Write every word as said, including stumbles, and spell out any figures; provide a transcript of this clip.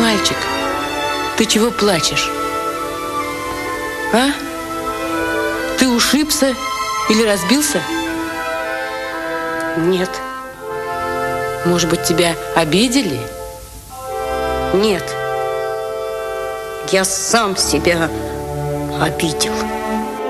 Мальчик, ты чего плачешь? А? Ты ушибся или разбился? Нет. Может быть, тебя обидели? Нет. Я сам себя обидел.